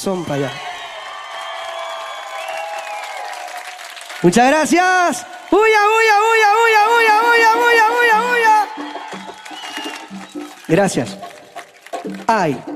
son para allá. Muchas gracias. ¡Uya, uya, uya, uya, uya, uya, uya, uya, uya! Gracias. Ay.